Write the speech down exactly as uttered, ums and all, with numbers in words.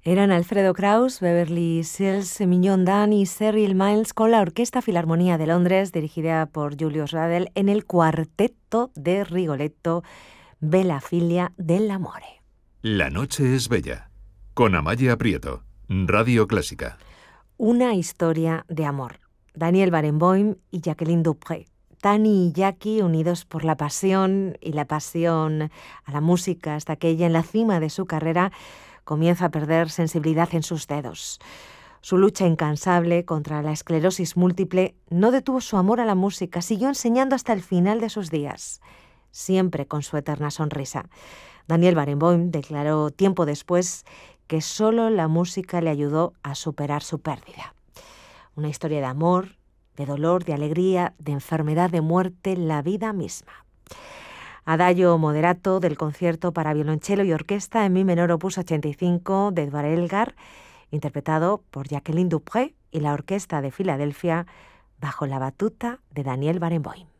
Eran Alfredo Kraus, Beverly Sills, Mignon Dan y Cyril Miles con la Orquesta Filarmonía de Londres, dirigida por Julius Radel, en el cuarteto de Rigoletto, Bella Filia dell'amore. La noche es bella, con Amaya Prieto, Radio Clásica. Una historia de amor. Daniel Barenboim y Jacqueline Dupré. Tani y Jackie unidos por la pasión y la pasión a la música hasta que ella en la cima de su carrera comienza a perder sensibilidad en sus dedos. Su lucha incansable contra la esclerosis múltiple no detuvo su amor a la música, siguió enseñando hasta el final de sus días, siempre con su eterna sonrisa. Daniel Barenboim declaró tiempo después que solo la música le ayudó a superar su pérdida. Una historia de amor, de dolor, de alegría, de enfermedad, de muerte, la vida misma. Adagio moderato del concierto para violonchelo y orquesta en mi menor opus ochenta y cinco de Edvard Elgar, interpretado por Jacqueline Dupré y la Orquesta de Filadelfia bajo la batuta de Daniel Barenboim.